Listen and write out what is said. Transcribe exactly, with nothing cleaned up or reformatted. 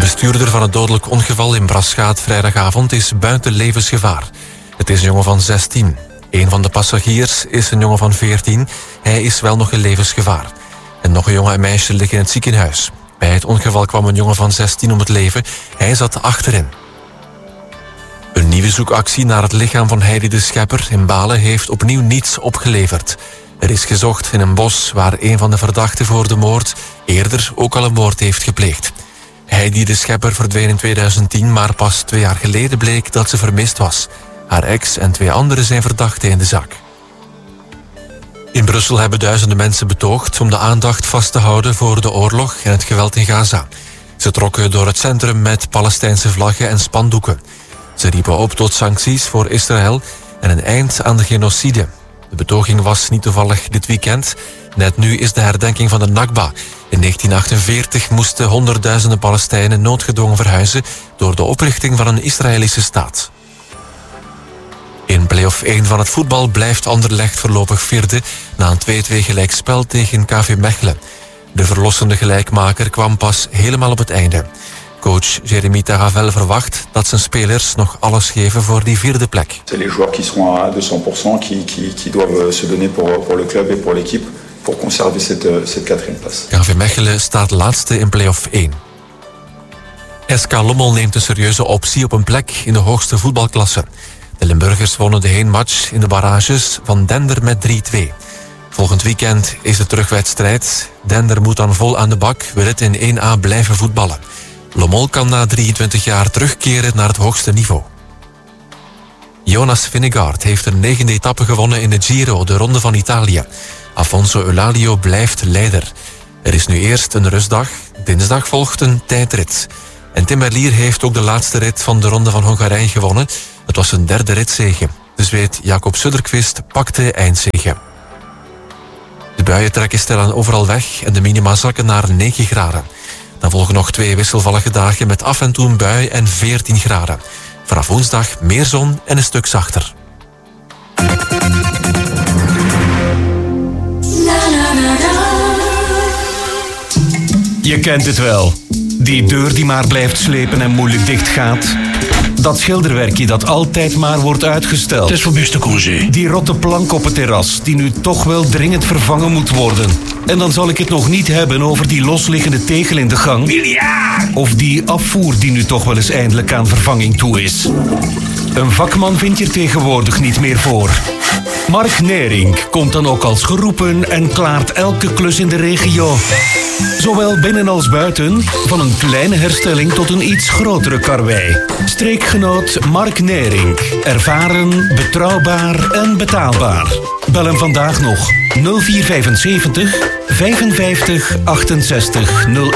bestuurder van het dodelijk ongeval in Braschaat vrijdagavond is buiten levensgevaar. Het is een jongen van zestien. Een van de passagiers is een jongen van veertien. Hij is wel nog in levensgevaar. En nog een jongen en meisje liggen in het ziekenhuis. Bij het ongeval kwam een jongen van zestien om het leven. Hij zat achterin. Een nieuwe zoekactie naar het lichaam van Heidi de Schepper in Balen heeft opnieuw niets opgeleverd. Er is gezocht in een bos waar een van de verdachten voor de moord eerder ook al een moord heeft gepleegd. Heidi de Schepper verdween in tweeduizend tien, maar pas twee jaar geleden bleek dat ze vermist was. Haar ex en twee anderen zijn verdachten in de zaak. In Brussel hebben duizenden mensen betoogd om de aandacht vast te houden voor de oorlog en het geweld in Gaza. Ze trokken door het centrum met Palestijnse vlaggen en spandoeken. Ze riepen op tot sancties voor Israël en een eind aan de genocide. De betoging was niet toevallig dit weekend. Net nu is de herdenking van de Nakba. In negentien achtenveertig moesten honderdduizenden Palestijnen noodgedwongen verhuizen door de oprichting van een Israëlische staat. In play-off één van het voetbal blijft Anderlecht voorlopig vierde na een twee-twee gelijkspel tegen K V Mechelen. De verlossende gelijkmaker kwam pas helemaal op het einde. Coach Jérémy Taravel verwacht dat zijn spelers nog alles geven voor die vierde plek. C'est les joueurs qui sont à deux cents pour cent qui, qui, qui doivent se donner pour, pour le club et pour l'équipe pour conserver cette, cette quatrième place. K V Mechelen staat laatste in play-off één. S K Lommel neemt een serieuze optie op een plek in de hoogste voetbalklasse. De Limburgers wonnen de heenmatch in de barrages van Dender met drie-twee. Volgend weekend is de terugwedstrijd. Dender moet dan vol aan de bak, wil het in één A blijven voetballen. Lommel kan na drieëntwintig jaar terugkeren naar het hoogste niveau. Jonas Vingegaard heeft een negende etappe gewonnen in de Giro, de Ronde van Italië. Afonso Eulalio blijft leider. Er is nu eerst een rustdag. Dinsdag volgt een tijdrit. En Tim Merlier heeft ook de laatste rit van de Ronde van Hongarije gewonnen. Het was een derde ritzege. De Zweed Jakob Söderqvist pakte eindzege. De buien trekken stilaan overal weg en de minima zakken naar negen graden. Dan volgen nog twee wisselvallige dagen met af en toe een bui en veertien graden. Vanaf woensdag meer zon en een stuk zachter. Je kent het wel. Die deur die maar blijft slepen en moeilijk dicht gaat. Dat schilderwerkje dat altijd maar wordt uitgesteld. Het is voor beste congé. Die rotte plank op het terras die nu toch wel dringend vervangen moet worden. En dan zal ik het nog niet hebben over die losliggende tegel in de gang. Miljard! Of die afvoer die nu toch wel eens eindelijk aan vervanging toe is. Een vakman vind je er tegenwoordig niet meer voor. Mark Nering komt dan ook als geroepen en klaart elke klus in de regio. Zowel binnen als buiten, van een kleine herstelling tot een iets grotere karwei. Streekgenoot Mark Nering. Ervaren, betrouwbaar en betaalbaar. Bel hem vandaag nog nul vier vijfenzeventig vijfenvijftig achtenzestig nul